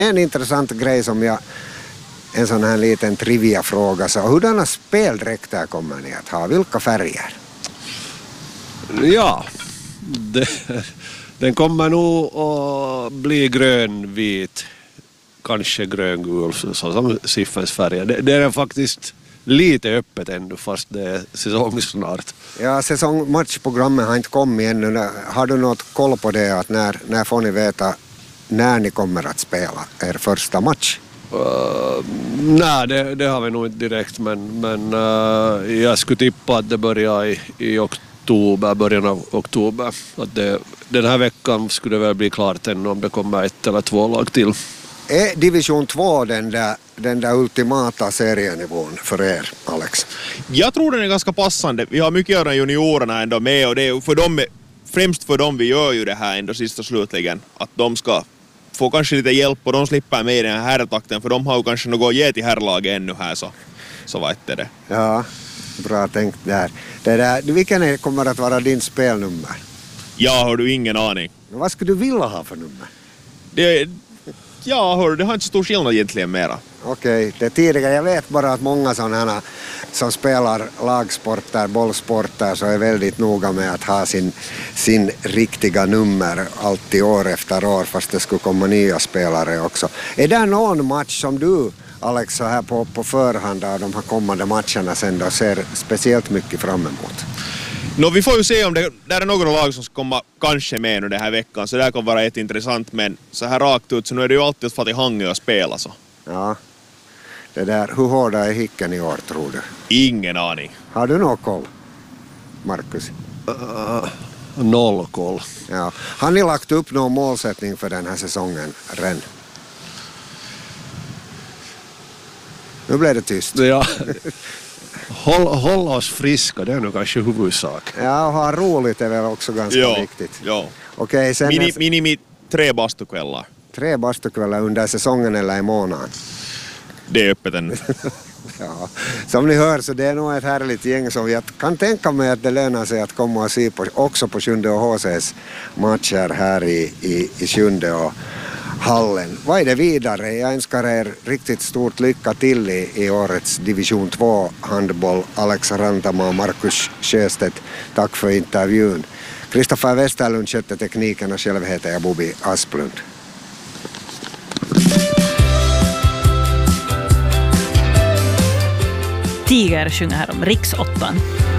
En intressant grej som en sån här liten trivia-fråga. Så hurdana speldräkter kommer ni att ha? Vilka färger? Ja, den kommer nog att bli grön, vit, kanske gröngul, så som Siffens färger. Det är faktiskt lite öppet ännu fast det är säsong snart. Ja, matchprogrammet har inte kommit ännu. Har du något koll på det? Att när får ni veta när ni kommer att spela er första match? Nej, det har vi nog inte direkt, men jag skulle tippa att det börjar i början av oktober. Att den här veckan skulle det väl bli klart ännu om det kommer 1 eller 2 lag till. Är division 2 den där ultimata serienivån för er, Alex? Jag tror den är ganska passande. Vi har mycket av juniorerna ändå med och det är för dem, främst för dem vi gör ju det här ändå sist och slutligen. Att de ska få kanske lite hjälp och de slipper med i den här herrtakten för de har ju kanske något att ge till herrlaget ännu här så vet det. Ja, bra tänkt där. Vilken kommer att vara din spelnummer? Ja, har du ingen aning. Vad skulle du vilja ha för nummer? Det har inte stor skillnad egentligen mera. Okej, det är tidigare. Jag vet bara att många sådana som spelar lagsporter, bollsporter så är väldigt noga med att ha sin riktiga nummer alltid år efter år fast det skulle komma nya spelare också. Är det någon match som du, Alex, så här på förhand av de här kommande matcherna sen då ser speciellt mycket fram emot? Vi får ju se om det där är några lag som ska komma kanske med nu den här veckan så det här kan vara intressant men så här rakt ut så nu är det ju alltid att få till Hangö och spela så. Ja, hur hårda är Hicken i år tror du? Ingen aning. Har du någon koll, Markus? Noll koll. Ja. Har ni lagt upp någon målsättning för den här säsongen redan? Nu blev det tyst. Ja. Hålla oss friska, det är nog kanske huvudsak. Ja, och ha roligt är väl också ganska viktigt. Ja. Okej, sen minimi 3 bastukvällar. 3 bastukvällar under säsongen eller i månaden? Det är öppet ännu. Ja, som ni hör så det är nog ett härligt gäng som jag kan tänka mig att det lönar sig att komma och se också på Sjunde och HCs matcher här i Sjunde och hallen. Vad är det vidare? Jag önskar er riktigt stort lycka till i årets division 2 handboll. Alex Rantama och Markus Sjöstedt, tack för intervjun. Kristoffer Westerlund skötte tekniken och själv heter jag Bobby Asplund. Tiger sjunger här om Riks 8.